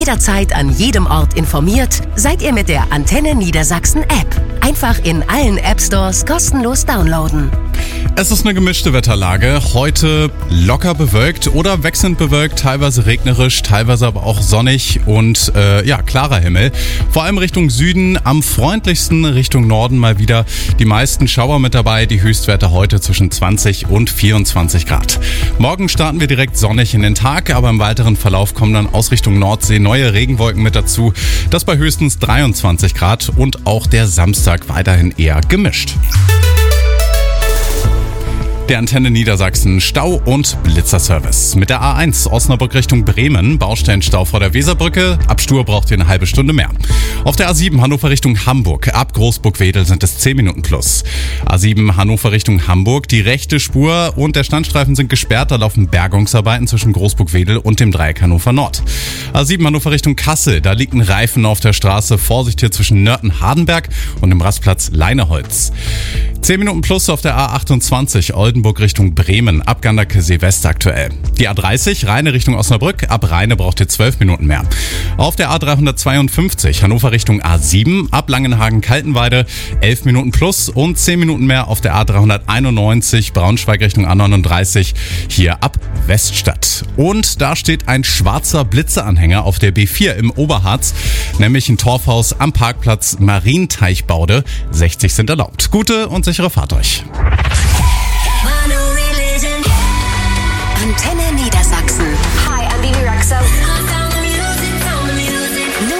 Jederzeit an jedem Ort informiert, seid ihr mit der Antenne Niedersachsen App. Einfach in allen App-Stores kostenlos downloaden. Es ist eine gemischte Wetterlage. Heute locker bewölkt oder wechselnd bewölkt, teilweise regnerisch, teilweise aber auch sonnig und klarer Himmel. Vor allem Richtung Süden, am freundlichsten Richtung Norden mal wieder die meisten Schauer mit dabei. Die Höchstwerte heute zwischen 20 und 24 Grad. Morgen starten wir direkt sonnig in den Tag, aber im weiteren Verlauf kommen dann aus Richtung Nordsee neue Regenwolken mit dazu. Das bei höchstens 23 Grad und auch der Samstag weiterhin eher gemischt. Der Antenne Niedersachsen Stau- und Blitzerservice. Mit der A1 Osnabrück Richtung Bremen, Baustellenstau vor der Weserbrücke. Ab Stur braucht ihr eine halbe Stunde mehr. Auf der A7 Hannover Richtung Hamburg, ab Großburg-Wedel sind es 10 Minuten plus. A7 Hannover Richtung Hamburg, die rechte Spur und der Standstreifen sind gesperrt. Da laufen Bergungsarbeiten zwischen Großburg-Wedel und dem Dreieck Hannover Nord. A7 Hannover Richtung Kassel, da liegt ein Reifen auf der Straße. Vorsicht hier zwischen Nörten-Hardenberg und dem Rastplatz Leineholz. 10 Minuten plus auf der A28 Oldenburg Richtung Bremen, ab Ganderkesee West aktuell. Die A30 Rheine Richtung Osnabrück, ab Rheine braucht ihr 12 Minuten mehr. Auf der A352 Hannover Richtung A7, ab Langenhagen-Kaltenweide 11 Minuten plus und 10 Minuten mehr auf der A391 Braunschweig Richtung A39, hier ab Weststadt. Und da steht ein schwarzer Blitzeranhänger auf der B4 im Oberharz, nämlich ein Torfhaus am Parkplatz Marienteichbaude. 60 sind erlaubt. Gute und sichere Fahrt euch.